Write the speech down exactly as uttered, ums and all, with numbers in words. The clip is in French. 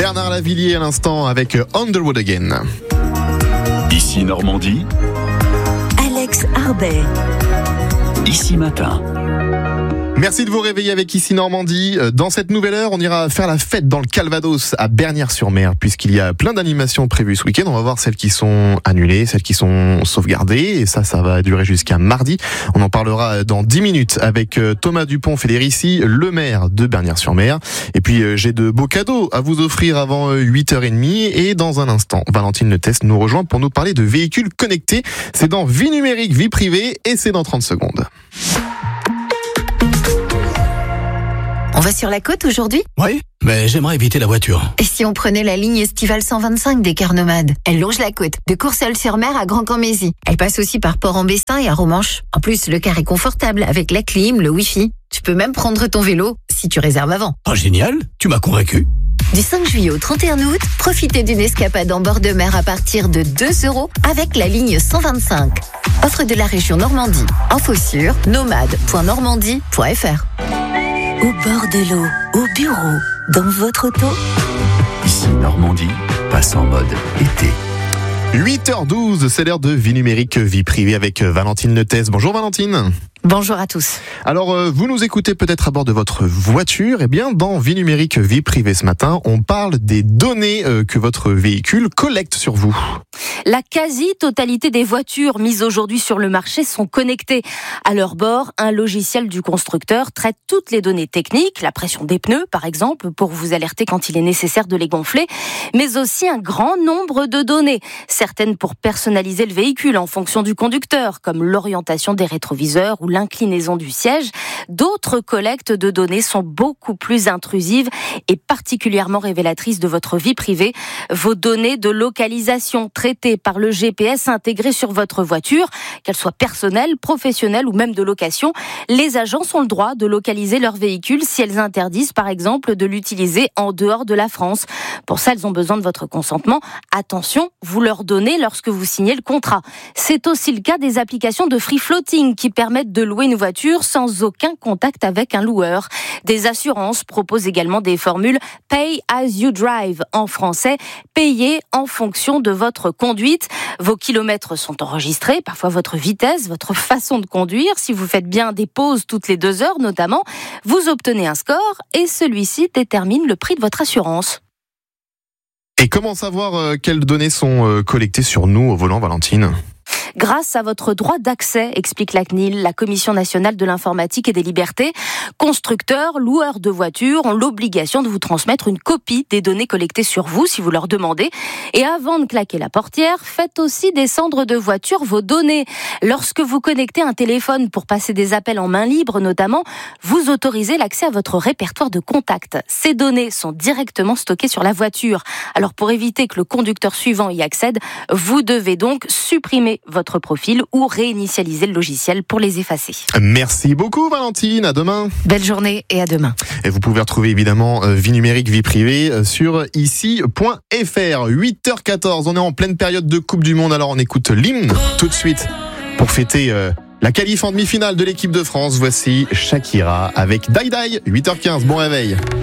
Bernard Lavilliers à l'instant avec On the Road Again. Ici Normandie, Alex Arbet. Ici Matin. Merci de vous réveiller avec Ici Normandie. Dans cette nouvelle heure, on ira faire la fête dans le Calvados à Bernières-sur-Mer, puisqu'il y a plein d'animations prévues ce week-end. On va voir celles qui sont annulées, celles qui sont sauvegardées, et ça, ça va durer jusqu'à mardi. On en parlera dans dix minutes avec Thomas Dupont-Federici, le maire de Bernières-sur-Mer. Et puis, j'ai de beaux cadeaux à vous offrir avant huit heures trente, et dans un instant, Valentine Le Test nous rejoint pour nous parler de véhicules connectés. C'est dans Vie numérique, vie privée, et c'est dans trente secondes. On va sur la côte aujourd'hui ? Oui, mais j'aimerais éviter la voiture. Et si on prenait la ligne estivale cent vingt-cinq des Cars Nomades ? Elle longe la côte, de Courseulles-sur-Mer à Grand-Camp-Mézy. Elle passe aussi par Port-en-Bessin et à Romanche. En plus, le car est confortable avec la clim, le wifi. Tu peux même prendre ton vélo si tu réserves avant. Oh génial, tu m'as convaincu. Du cinq juillet au trente et un août, profitez d'une escapade en bord de mer à partir de deux euros avec la ligne cent vingt-cinq. Offre de la région Normandie. Info sur nomade point normandie point f r. Au bord de l'eau, au bureau, dans votre auto. Ici Normandie, passe en mode été. huit heures douze, c'est l'heure de Vie numérique, vie privée avec Valentine Le Test. Bonjour Valentine. Bonjour à tous. Alors, euh, vous nous écoutez peut-être à bord de votre voiture. Eh bien, dans Vie numérique, vie privée ce matin, on parle des données euh, que votre véhicule collecte sur vous. La quasi-totalité des voitures mises aujourd'hui sur le marché sont connectées. À leur bord, un logiciel du constructeur traite toutes les données techniques, la pression des pneus par exemple, pour vous alerter quand il est nécessaire de les gonfler, mais aussi un grand nombre de données, certaines pour personnaliser le véhicule en fonction du conducteur, comme l'orientation des rétroviseurs ou l'inclinaison du siège. D'autres collectes de données sont beaucoup plus intrusives et particulièrement révélatrices de votre vie privée. Vos données de localisation traitées par le G P S intégré sur votre voiture, qu'elles soient personnelles, professionnelles ou même de location, les agences ont le droit de localiser leur véhicule si elles interdisent par exemple de l'utiliser en dehors de la France. Pour ça, elles ont besoin de votre consentement. Attention, vous leur donnez lorsque vous signez le contrat. C'est aussi le cas des applications de free floating qui permettent de louer une voiture sans aucun contact avec un loueur. Des assurances proposent également des formules Pay as you drive, en français, payer en fonction de votre conduite. Vos kilomètres sont enregistrés, parfois votre vitesse, votre façon de conduire. Si vous faites bien des pauses toutes les deux heures notamment, vous obtenez un score et celui-ci détermine le prix de votre assurance. Et comment savoir euh, quelles données sont euh, collectées sur nous au volant, Valentine ? Grâce à votre droit d'accès, explique la C N I L, la Commission nationale de l'informatique et des libertés, constructeurs, loueurs de voitures ont l'obligation de vous transmettre une copie des données collectées sur vous si vous leur demandez. Et avant de claquer la portière, faites aussi descendre de voiture vos données. Lorsque vous connectez un téléphone pour passer des appels en main libre notamment, vous autorisez l'accès à votre répertoire de contacts. Ces données sont directement stockées sur la voiture. Alors pour éviter que le conducteur suivant y accède, vous devez donc supprimer votre profil ou réinitialiser le logiciel pour les effacer. Merci beaucoup Valentine, à demain. Belle journée et à demain. Et vous pouvez retrouver évidemment Vie numérique, vie privée sur ici point f r. huit heures quatorze, on est en pleine période de Coupe du Monde, alors on écoute l'hymne tout de suite pour fêter euh, la qualif en demi-finale de l'équipe de France. Voici Shakira avec Die Die, huit heures quinze, bon réveil.